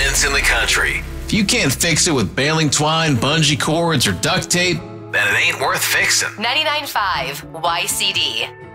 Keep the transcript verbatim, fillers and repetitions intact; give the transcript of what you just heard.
fence in the country. If you can't fix it with baling twine, bungee cords, or duct tape, then it ain't worth fixing. ninety-nine point five Y C D.